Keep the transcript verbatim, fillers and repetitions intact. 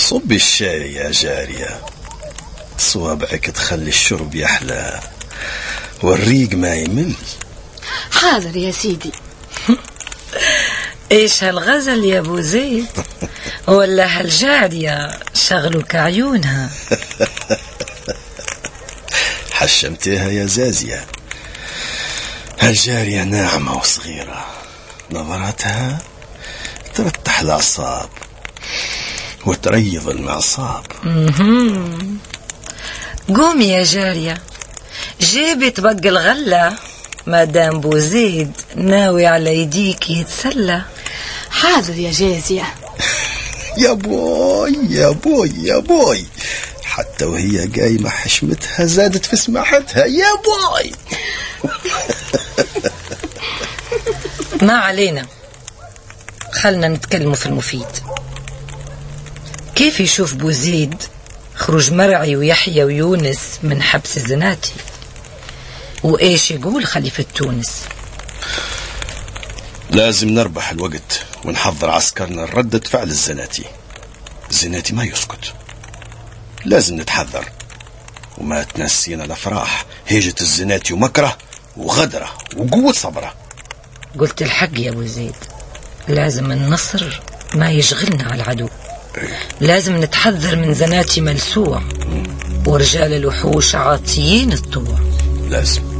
صب الشاي يا جارية، صوابعك تخلي الشرب يحلى والريق ما يمل. حاضر يا سيدي. ايش هالغزل يا ابو زيد؟ ولا هالجارية شغلك عيونها؟ حشمتها يا زازية، هالجارية ناعمة وصغيرة، نظرتها ترتح الأعصاب وتريض المعصاب. قومي يا جارية، جيبي طبق الغلة، مادام بو زيد ناوي على يديك يتسلى. حاضر يا جازية. يا بوي يا بوي يا بوي، حتى وهي قايمة حشمتها زادت في سماحتها. يا بوي. ما علينا، خلنا نتكلموا في المفيد. كيف يشوف بو زيد خروج مرعي ويحيى ويونس من حبس الزناتي؟ وإيش يقول خليفة تونس؟ لازم نربح الوقت ونحضر عسكرنا لردة فعل الزناتي. الزناتي ما يسكت، لازم نتحذر وما تنسينا الأفراح، هيجة الزناتي ومكره وغدره وقوة صبره. قلت الحق يا أبو زيد، لازم النصر ما يشغلنا على العدو. لازم نتحذر من زناتي ملسوع ورجال الوحوش عاطيين الطوع. لازم